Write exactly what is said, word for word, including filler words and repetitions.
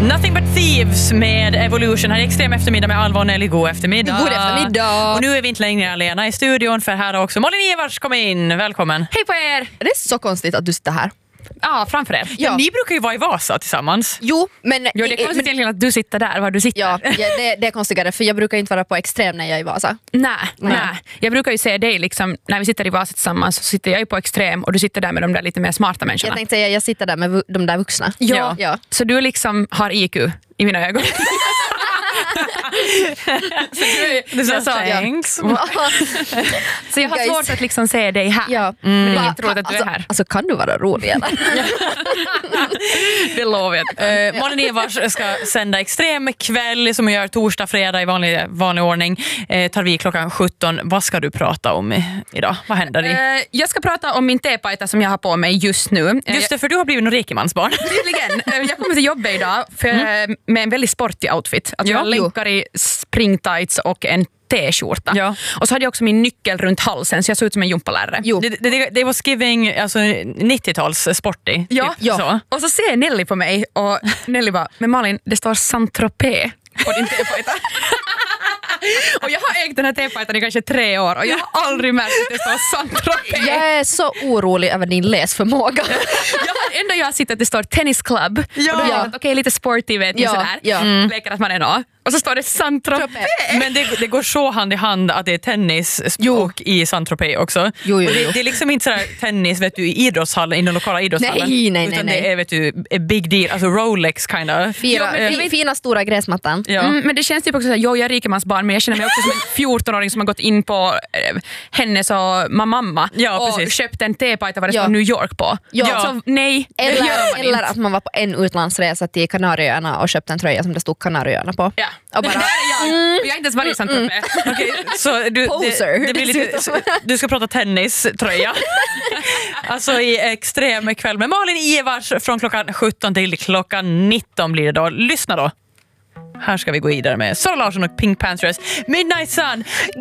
Nothing but thieves med Evolution. Här är extrem eftermiddag med Alva och Nelly. God eftermiddag. God eftermiddag. Och nu är vi inte längre alena i studion, för här har också Malin Ivars kommit in. Välkommen. Hej på er! Det är så konstigt att du sitter här. Ja, framför er. Ja. Ni brukar ju vara i Vasa tillsammans. Jo, men... Jo, det är konstigt egentligen att du sitter där, var du sitter. Ja, ja det, det är konstigare, för jag brukar inte vara på extrem när jag är i Vasa. Nej, nej. Jag brukar ju se dig liksom, när vi sitter i Vasa tillsammans så sitter jag ju på extrem och du sitter där med de där lite mer smarta människorna. Jag tänkte säga, jag sitter där med vu- de där vuxna. Ja. ja. Så du liksom har I Q i mina ögon. Så du, Det är så, jag sa, thanks. så jag har Guys. svårt att liksom se dig här. Ja. Men det är Va- inte roligt att du alltså, är här. Alltså, kan du vara rolig eller? Det lovar jag. Uh, Malin Ivars ska sända extrem kväll som vi gör torsdag, fredag i vanlig, vanlig ordning. Uh, tar vi klockan sjutton. Vad ska du prata om i, idag? Vad händer i? Uh, jag ska prata om min tepajta som jag har på mig just nu. Just det, för du har blivit någon rikemansbarn. Tydligen. Uh, jag kommer till jobbet idag för, mm. med en väldigt sportig outfit. Alltså Ja. jag länkar i springtights och en t-skjorta. Ja. Och så hade jag också min nyckel runt halsen så jag såg ut som en gympalärare. Jo. Det, det, det var giving, alltså nittio-tals sportig. Ja, typ, ja. Så. Och så ser Nelly på mig och Nelly bara, men Malin, det står Saint-Tropez på din tepajta. Och jag har ägt den här tepajtan i kanske tre år och jag har aldrig märkt att det står Saint-Tropez. Jag är så orolig över din läsförmåga. Jag har ändå jag har sett att det står Tennis Club. Ja. Och då har jag att okej, okay, lite sporty vet ni Ja, sådär. ja. Mm. Leker att man är nå. Och så står det Saint-Tropez. Men det, det går så hand i hand att det är tennis och i Saint-Tropez också. Jo, jo, Och jo. det, det är liksom inte sådär tennis vet du, i idrottshallen, i den lokala idrottshallen. Nej, nej, nej, utan nej. det är vet du, a big deal, alltså Rolex kind of. Fina, Ja, men- fi, fina stora gräsmattan. Ja. Mm, men det känns typ också såhär, jo jag är rikemansbarn men jag känner mig också som en fjorton-åring som har gått in på eh, hennes och mamma Ja, och precis. köpt en tepajta vad det Ja. står New York på. Ja. Så nej, det gör Eller, man eller inte. att man var på en utlandsresa till Kanarieöarna och köpte en tröja som det stod Kanarieöarna på. Ja. Och bara, Det där är jag. Jag har inte ens varit i Saint-Tropez. Okej, så du, Poser, det, det blir lite, så, du ska prata tenniströja. Alltså i extrem kväll med Malin Ivars från klockan sjutton till klockan nitton blir det då. Lyssna då. Här ska vi gå vidare med Sara Larsson och Pink Panthers Midnight Sun.